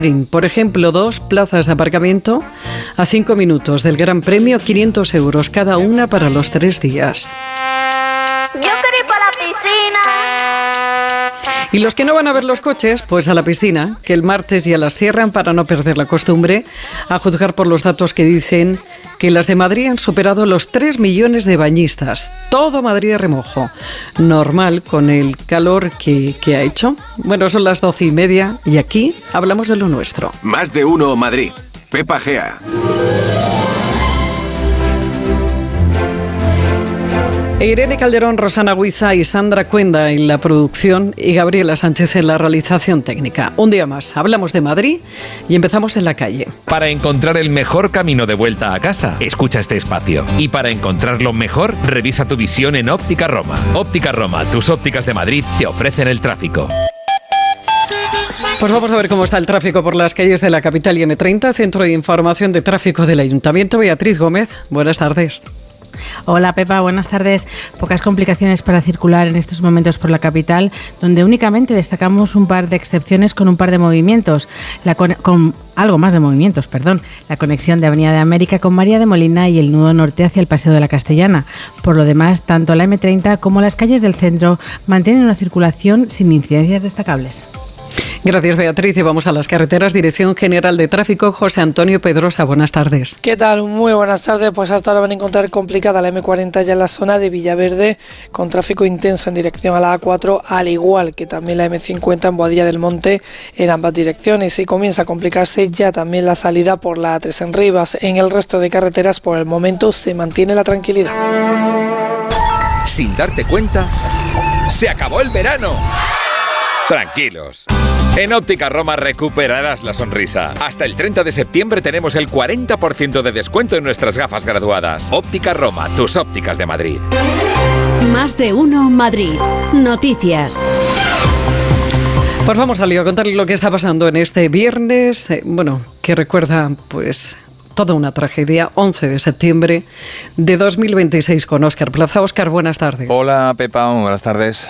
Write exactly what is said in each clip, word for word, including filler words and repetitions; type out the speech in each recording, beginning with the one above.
Por ejemplo, dos plazas de aparcamiento a cinco minutos del Gran Premio, quinientos euros cada una para los tres días. Yo quiero ir para la piscina. Y los que no van a ver los coches, pues a la piscina, que el martes ya las cierran para no perder la costumbre, a juzgar por los datos que dicen que las de Madrid han superado los tres millones de bañistas. Todo Madrid a remojo. Normal con el calor que, que ha hecho. Bueno, son las doce y media y aquí hablamos de lo nuestro. Más de uno Madrid. Pepa Gea. Irene Calderón, Rosana Huiza y Sandra Cuenda en la producción y Gabriela Sánchez en la realización técnica. Un día más, hablamos de Madrid y empezamos en la calle. Para encontrar el mejor camino de vuelta a casa, escucha este espacio. Y para encontrarlo mejor, revisa tu visión en Óptica Roma. Óptica Roma, tus ópticas de Madrid te ofrecen el tráfico. Pues vamos a ver cómo está el tráfico por las calles de la capital y eme treinta, Centro de Información de Tráfico del Ayuntamiento. Beatriz Gómez, buenas tardes. Hola Pepa, buenas tardes. Pocas complicaciones para circular en estos momentos por la capital, donde únicamente destacamos un par de excepciones con un par de movimientos, la con, con algo más de movimientos, perdón, la conexión de Avenida de América con María de Molina y el nudo norte hacia el Paseo de la Castellana. Por lo demás, tanto la eme treinta como las calles del centro mantienen una circulación sin incidencias destacables. Gracias, Beatriz. Y vamos a las carreteras. Dirección General de Tráfico, José Antonio Pedrosa. Buenas tardes. ¿Qué tal? Muy buenas tardes. Pues hasta ahora van a encontrar complicada la eme cuarenta ya en la zona de Villaverde, con tráfico intenso en dirección a la a cuatro, al igual que también la eme cincuenta en Boadilla del Monte en ambas direcciones. Y comienza a complicarse ya también la salida por la a tres en Rivas. En el resto de carreteras, por el momento, se mantiene la tranquilidad. Sin darte cuenta, se acabó el verano. Tranquilos. En Óptica Roma recuperarás la sonrisa. Hasta el treinta de septiembre tenemos el cuarenta por ciento de descuento en nuestras gafas graduadas. Óptica Roma, tus ópticas de Madrid. Más de uno Madrid. Noticias. Pues vamos a lío a contarles lo que está pasando en este viernes, eh, bueno, que recuerda pues toda una tragedia, once de septiembre de dos mil veintiséis con Óscar Plaza. Óscar, buenas tardes. Hola Pepa, muy buenas tardes.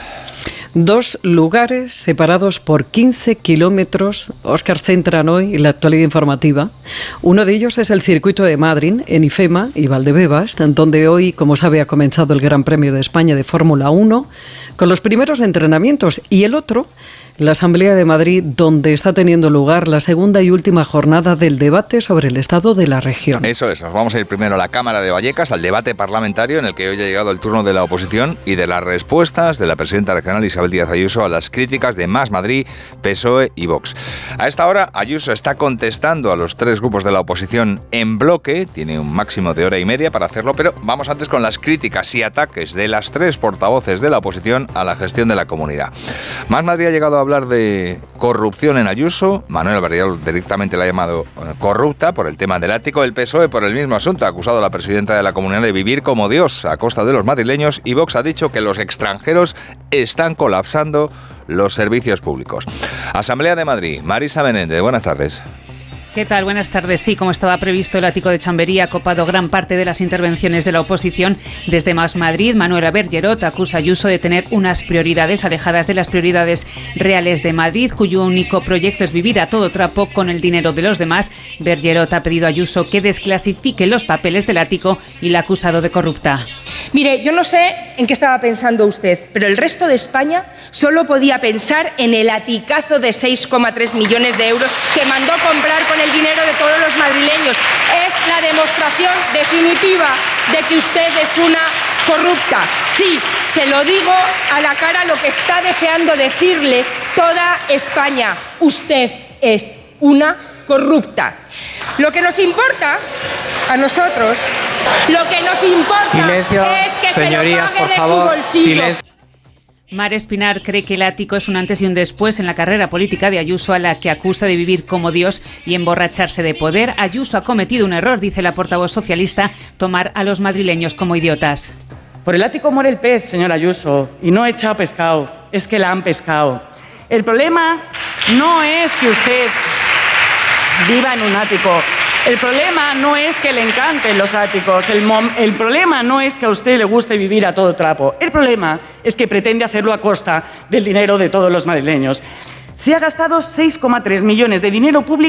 Dos lugares separados por quince kilómetros. Óscar, centran hoy en la actualidad informativa. Uno de ellos es el circuito de Madrid, en IFEMA y Valdebebas, donde hoy, como sabe, ha comenzado el Gran Premio de España de Fórmula uno, con los primeros entrenamientos. Y el otro, la Asamblea de Madrid, donde está teniendo lugar la segunda y última jornada del debate sobre el estado de la región. Eso es, nos vamos a ir primero a la Cámara de Vallecas, al debate parlamentario, en el que hoy ha llegado el turno de la oposición y de las respuestas de la presidenta regional Isabel Díaz Ayuso a las críticas de Más Madrid, P S O E y Vox. A esta hora, Ayuso está contestando a los tres grupos de la oposición en bloque, tiene un máximo de hora y media para hacerlo, pero vamos antes con las críticas y ataques de las tres portavoces de la oposición a la gestión de la comunidad. Más Madrid ha llegado a hablar de corrupción en Ayuso. Manuel Barriol directamente la ha llamado corrupta por el tema del ático. El P S O E por el mismo asunto ha acusado a la presidenta de la comunidad de vivir como Dios a costa de los madrileños, y Vox ha dicho que los extranjeros están colapsando los servicios públicos. Asamblea de Madrid, Marisa Menéndez, buenas tardes. ¿Qué tal? Buenas tardes. Sí, como estaba previsto, el ático de Chamberí ha copado gran parte de las intervenciones de la oposición. Desde Más Madrid, Manuela Bergerot acusa a Ayuso de tener unas prioridades alejadas de las prioridades reales de Madrid, cuyo único proyecto es vivir a todo trapo con el dinero de los demás. Bergerot ha pedido a Ayuso que desclasifique los papeles del ático y la ha acusado de corrupta. Mire, yo no sé en qué estaba pensando usted, pero el resto de España solo podía pensar en el aticazo de seis coma tres millones de euros que mandó comprar con el dinero de todos los madrileños. Es la demostración definitiva de que usted es una corrupta. Sí, se lo digo a la cara lo que está deseando decirle toda España. Usted es una corrupta. Lo que nos importa a nosotros, lo que nos importa Silencio, es que señorías, se lo pague por de favor, su bolsillo. silencio. Mar Espinar cree que el ático es un antes y un después en la carrera política de Ayuso, a la que acusa de vivir como Dios y emborracharse de poder. Ayuso ha cometido un error, dice la portavoz socialista, tomar a los madrileños como idiotas. Por el ático muere el pez, señor Ayuso, y no echa pescado, es que la han pescado. El problema no es que usted viva en un ático. El problema no es que le encanten los áticos, el, mom- el problema no es que a usted le guste vivir a todo trapo, el problema es que pretende hacerlo a costa del dinero de todos los madrileños. Se ha gastado seis coma tres millones de dinero público